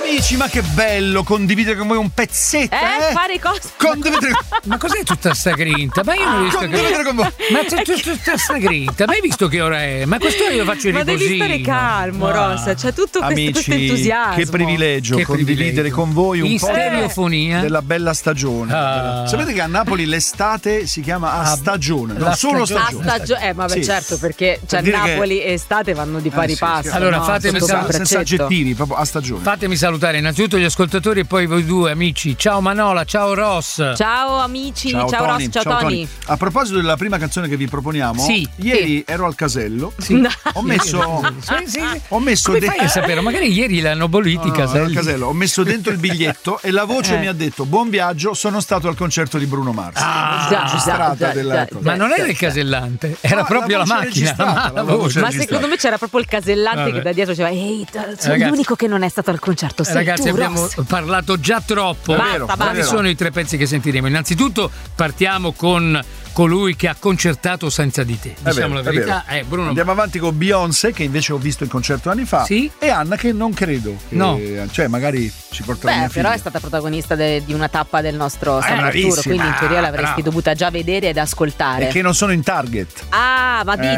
Amici, ma che bello condividere con voi un pezzetto, fare cose. Condividere. Ma cos'è tutta sta grinta? Ma io non riesco condividere con voi. Ma tutta sta grinta, ma hai visto che ora è? Ma quest'ora io faccio il Ma riposino. devi stare calmo, Ross. C'è tutto questo entusiasmo. Che privilegio condividere con voi un in po' stereofonia della bella stagione. Sapete che a Napoli l'estate si chiama a stagione, non solo stagione. Ma Sì. certo, perché Napoli e estate vanno di pari passo. Allora, no? fatemi senza aggettivi, proprio a stagione. Fatemi salutare innanzitutto gli ascoltatori e poi voi due amici. Ciao Manola, ciao Ross. Ciao amici, ciao Tony, Ross, ciao Tony. A proposito della prima canzone che vi proponiamo, ieri ero al casello. No. Ho messo Come fai a sapere? Magari ieri l'hanno bolliti al casello. Ho messo dentro il biglietto e la voce mi ha detto: buon viaggio, sono stato al concerto di Bruno Mars. Ma non era il casellante, era proprio la macchina. Ma secondo me c'era proprio il casellante che da dietro diceva: ehi, sono l'unico che non è stato al concerto. Sei ragazzi, tu, abbiamo Ross. parlato già troppo. Quali sono i tre pezzi che sentiremo? Innanzitutto partiamo con colui che ha concertato senza di te. Diciamo la verità. Bruno. Andiamo avanti con Beyoncé, che invece ho visto in concerto anni fa. Sì? E Anna, che non credo. Cioè, magari ci porterà mia figlia. Però è stata protagonista di una tappa del nostro Summer Tour, quindi in teoria l'avresti dovuta già vedere ed ascoltare. E che non sono in target. Ah, ma dici?